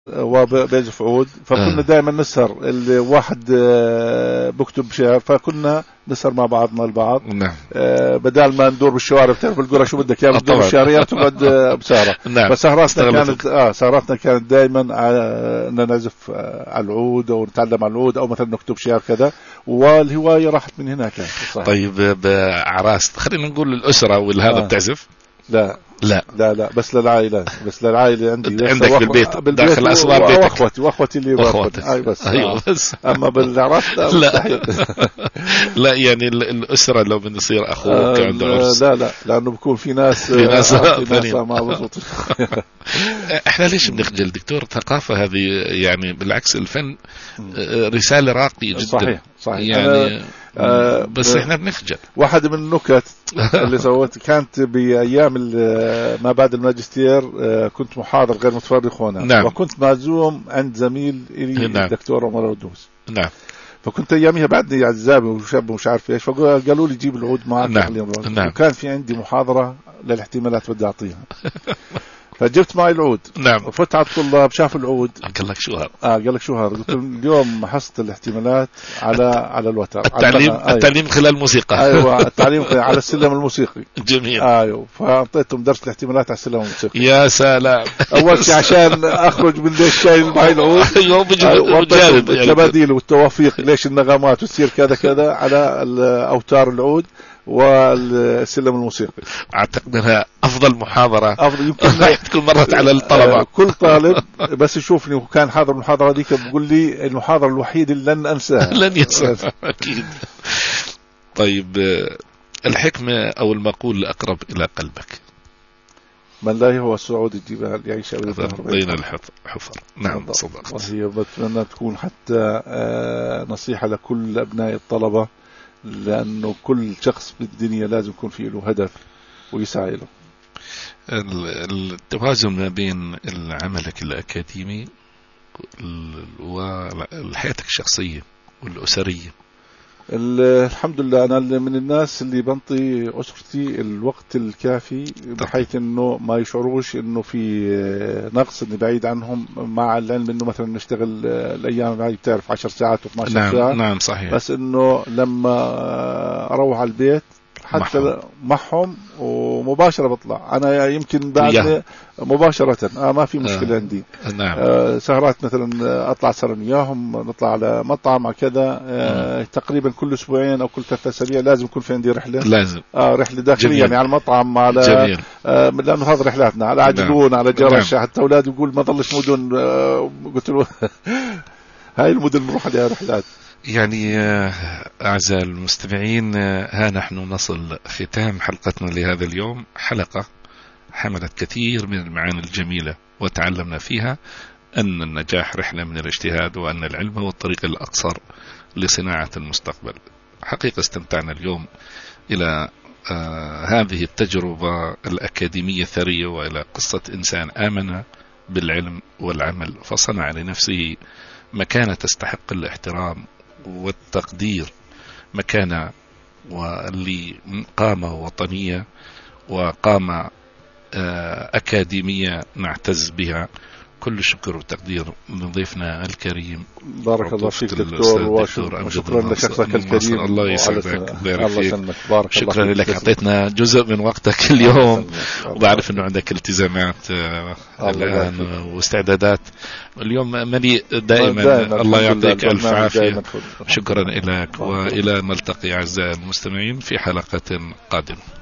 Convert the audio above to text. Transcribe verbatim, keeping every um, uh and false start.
وبيعزف عود، فكنا آه. دائما نسهر، اللي واحد بكتب شعر فكنا نسهر مع بعضنا البعض. نعم. آه بدال ما ندور بالشوارع، بتعرف بالقرى شو بدك يا بدور بالشارع تقعد بسهرة. نعم. بس سهراتنا كانت اه سهراتنا كانت دائما ان نعزف على العود او نتعلم على العود او مثلا نكتب شعر كذا، والهواية راحت من هناك. طيب بعراس خلينا نقول الأسرة والهذا آه. بتعزف؟ لا لا لا لا بس للعائلة، بس للعائلة عندي عندك بالبيت, بالبيت داخل أسرار بيتك واخوتي واخوتي اللي واخوتك اي بس ايوه آه. بس اما بالعراس لا لا لا يعني الأسرة لو بنصير أخوك آه عنده عرس لا لا لأنه بكون في ناس في ناس, آه في ناس ما بزبط. احنا ليش بنخجل دكتور؟ الثقافة هذه يعني بالعكس الفن رسالة راقية جدا. صحيح صحيح يعني آه بس احنا بنخجل. واحد من النكت اللي سويت كانت بأيام ما بعد الماجستير، كنت محاضر غير متفرغ هنا. نعم. وكنت معزوم عند زميل لي نعم. الدكتور عمر ودوس. نعم. فكنت اياميها بعدني عزابي وشاب ومش عارف ايش، فقالوا لي جيب العود معك. نعم. نعم. وكان في عندي محاضرة للاحتمالات بدي اعطيها فجبت معي العود. نعم. وفت على الطلاب شافوا العود قال لك شو هذا؟ اه قال لك شو هذا؟ قلت لهم اليوم حصت الاحتمالات على على الوتر. التعليم على التعليم خلال الموسيقى. ايوه التعليم على السلم الموسيقي. جميل. ايوه فاعطيتهم درس الاحتمالات على السلم الموسيقي. يا سلام. اول شيء عشان اخرج من ذا الشيء معي العود. ايوه بجانب التباديل والتوافيق، ليش النغمات وتصير كذا كذا على اوتار العود والسلم الموسيقي. اعتقد انها افضل محاضره افضل يمكن تكون مرت على الطلبه. كل طالب بس يشوفني وكان حاضر المحاضره ديك بقول لي المحاضره الوحيده اللي لن انساها. لن ينسى اكيد. طيب الحكمه او المقول الاقرب الى قلبك؟ من لا هو صعود الجبال يعيش بين الحفر. نعم صدقت. وهي بتمنى تكون حتى نصيحه لكل ابناء الطلبه، لأنه كل شخص بالدنيا لازم يكون فيه له هدف ويسعى له. التوازن ما بين عملك الأكاديمي وحياتك الشخصية والأسرية. الحمد لله أنا من الناس اللي بنطي أسرتي الوقت الكافي بحيث إنه ما يشعروش إنه في نقص، إني بعيد عنهم، مع العلم إنه مثلا نشتغل الأيام هاي بتعرف عشر ساعات و12 نعم ساعة. نعم صحيح. بس إنه لما أروح على البيت حتى معهم, معهم ومباشرة بطلع أنا يمكن بعد مباشرة آه ما في مشكلة آه. عندي نعم. آه سهرات مثلا أطلع سهر وياهم، نطلع على مطعم كذا آه تقريبا كل أسبوعين أو كل ثلاثة أسابيع لازم يكون في عندي رحلة. لازم آه رحلة داخلية يعني على المطعم، على آه لأنه هذا رحلاتنا على عجلون. نعم. على جرش. نعم. حتى أولاد يقول ما ضلش مدن آه قلت له هاي المدن نروح عليها رحلات. يعني أعزائي المستمعين، ها نحن نصل ختام حلقتنا لهذا اليوم، حلقة حملت كثير من المعاني الجميلة وتعلمنا فيها أن النجاح رحلة من الاجتهاد، وأن العلم هو الطريق الأقصر لصناعة المستقبل. حقيقة استمتعنا اليوم إلى آه هذه التجربة الأكاديمية الثرية، وإلى قصة إنسان آمن بالعلم والعمل فصنع لنفسه مكانة تستحق الاحترام والتقدير، مكانة واللي قامة وطنية وقامة أكاديمية نعتز بها. كل شكر وتقدير من ضيفنا الكريم. بارك الله فيك دكتور، وشكرا لشخصك الكريم. الله يسعدك. شكرا لك، أعطيتنا جزء من وقتك اليوم، وبعرف أنه عندك التزامات الآن واستعدادات اليوم مليء دائما. دائما الله يعطيك ألف عافية. شكرا لك، وإلى نلتقي أعزائي المستمعين في حلقة قادمة.